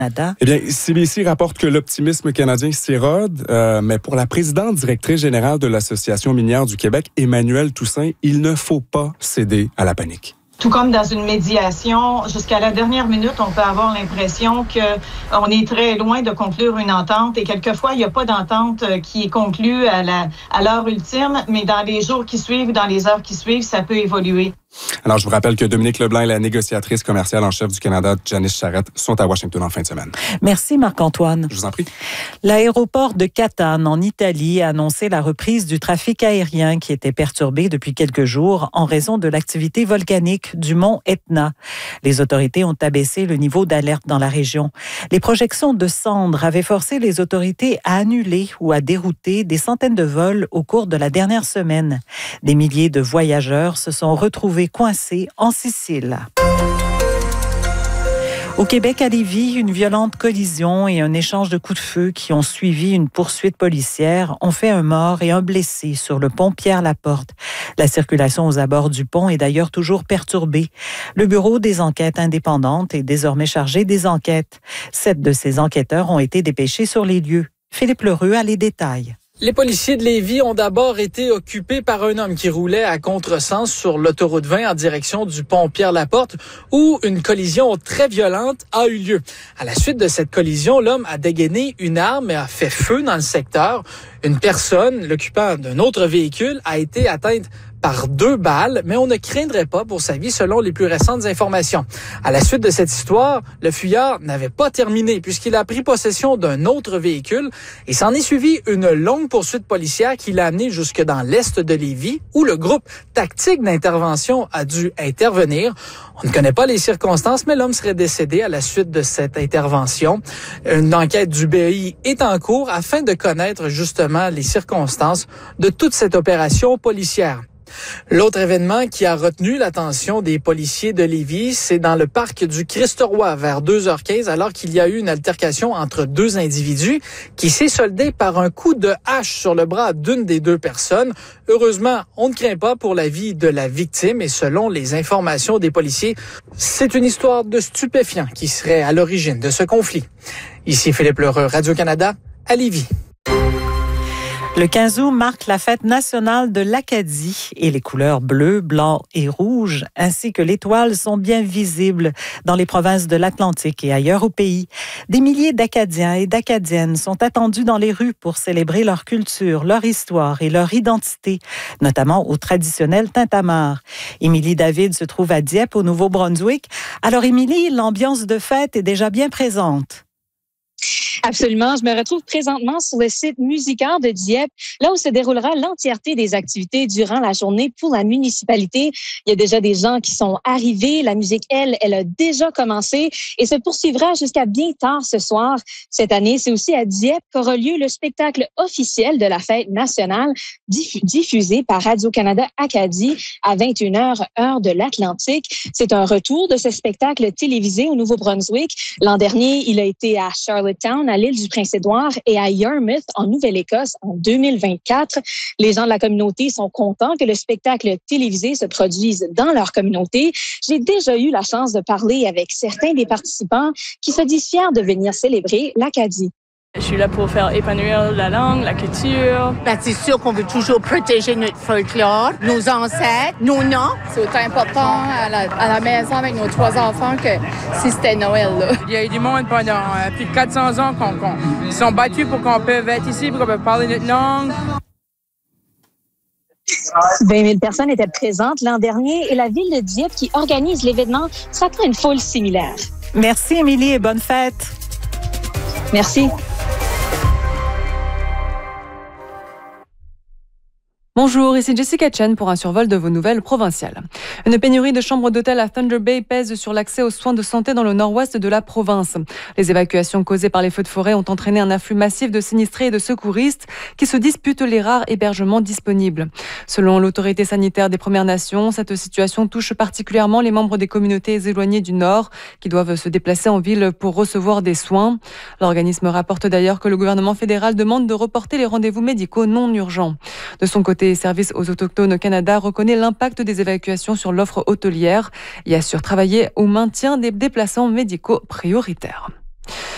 Canada. Eh bien, CBC rapporte que l'optimisme canadien s'érode, mais pour la présidente directrice générale de l'Association minière du Québec, Emmanuelle Toussaint, il ne faut pas céder à la panique. Tout comme dans une médiation, jusqu'à la dernière minute, on peut avoir l'impression qu'on est très loin de conclure une entente et quelquefois, il n'y a pas d'entente qui est conclue à l'heure ultime, mais dans les jours qui suivent, dans les heures qui suivent, ça peut évoluer. Alors, je vous rappelle que Dominique Leblanc et la négociatrice commerciale en chef du Canada, Janice Charette, sont à Washington en fin de semaine. Merci Marc-Antoine. Je vous en prie. L'aéroport de Catane, en Italie, a annoncé la reprise du trafic aérien qui était perturbé depuis quelques jours en raison de l'activité volcanique du mont Etna. Les autorités ont abaissé le niveau d'alerte dans la région. Les projections de cendres avaient forcé les autorités à annuler ou à dérouter des centaines de vols au cours de la dernière semaine. Des milliers de voyageurs se sont retrouvés coincés en Sicile. Au Québec, à Lévis, une violente collision et un échange de coups de feu qui ont suivi une poursuite policière ont fait un mort et un blessé sur le pont Pierre-Laporte. La circulation aux abords du pont est d'ailleurs toujours perturbée. Le Bureau des enquêtes indépendantes est désormais chargé des enquêtes. 7 de ces enquêteurs ont été dépêchés sur les lieux. Philippe Lheureux a les détails. Les policiers de Lévis ont d'abord été occupés par un homme qui roulait à contresens sur l'autoroute 20 en direction du pont Pierre-Laporte où une collision très violente a eu lieu. À la suite de cette collision, l'homme a dégainé une arme et a fait feu dans le secteur. Une personne, l'occupant d'un autre véhicule, a été atteinte par 2 balles, mais on ne craindrait pas pour sa vie selon les plus récentes informations. À la suite de cette histoire, le fuyard n'avait pas terminé puisqu'il a pris possession d'un autre véhicule et s'en est suivi une longue poursuite policière qui l'a amené jusque dans l'est de Lévis où le groupe tactique d'intervention a dû intervenir. On ne connaît pas les circonstances, mais l'homme serait décédé à la suite de cette intervention. Une enquête du BI est en cours afin de connaître justement les circonstances de toute cette opération policière. L'autre événement qui a retenu l'attention des policiers de Lévis, c'est dans le parc du Christ-Roi vers 2h15, alors qu'il y a eu une altercation entre 2 individus qui s'est soldée par un coup de hache sur le bras d'une des 2 personnes. Heureusement, on ne craint pas pour la vie de la victime et selon les informations des policiers, c'est une histoire de stupéfiants qui serait à l'origine de ce conflit. Ici Philippe Lheureux, Radio-Canada, à Lévis. Le 15 août marque la fête nationale de l'Acadie et les couleurs bleu, blanc et rouge, ainsi que l'étoile sont bien visibles dans les provinces de l'Atlantique et ailleurs au pays. Des milliers d'Acadiens et d'Acadiennes sont attendus dans les rues pour célébrer leur culture, leur histoire et leur identité, notamment au traditionnel tintamarre. Émilie David se trouve à Dieppe, au Nouveau-Brunswick. Alors Émilie, l'ambiance de fête est déjà bien présente. Absolument. Je me retrouve présentement sur le site Musicart de Dieppe, là où se déroulera l'entièreté des activités durant la journée pour la municipalité. Il y a déjà des gens qui sont arrivés. La musique, elle a déjà commencé et se poursuivra jusqu'à bien tard ce soir. Cette année, c'est aussi à Dieppe qu'aura lieu le spectacle officiel de la fête nationale diffusé par Radio-Canada Acadie à 21h, heure de l'Atlantique. C'est un retour de ce spectacle télévisé au Nouveau-Brunswick. L'an dernier, il a été à Charlottetown, à l'île du Prince-Édouard et à Yarmouth, en Nouvelle-Écosse, en 2024. Les gens de la communauté sont contents que le spectacle télévisé se produise dans leur communauté. J'ai déjà eu la chance de parler avec certains des participants qui se disent fiers de venir célébrer l'Acadie. Je suis là pour faire épanouir la langue, la culture. C'est sûr qu'on veut toujours protéger notre folklore, nos ancêtres, nos noms. C'est autant important à la maison avec nos 3 enfants que si c'était Noël. Là. Il y a eu du monde pendant plus de 400 ans qui sont battus pour qu'on puisse être ici, pour qu'on puisse parler notre langue. 20 000 personnes étaient présentes l'an dernier et la ville de Dieppe qui organise l'événement s'attend à une foule similaire. Merci Émilie et bonne fête. Merci. Bonjour, ici Jessica Chen pour un survol de vos nouvelles provinciales. Une pénurie de chambres d'hôtel à Thunder Bay pèse sur l'accès aux soins de santé dans le nord-ouest de la province. Les évacuations causées par les feux de forêt ont entraîné un afflux massif de sinistrés et de secouristes qui se disputent les rares hébergements disponibles. Selon l'autorité sanitaire des Premières Nations, cette situation touche particulièrement les membres des communautés éloignées du nord qui doivent se déplacer en ville pour recevoir des soins. L'organisme rapporte d'ailleurs que le gouvernement fédéral demande de reporter les rendez-vous médicaux non urgents. De son côté, Services aux Autochtones au Canada reconnaît l'impact des évacuations sur l'offre hôtelière et assure travailler au maintien des déplacements médicaux prioritaires.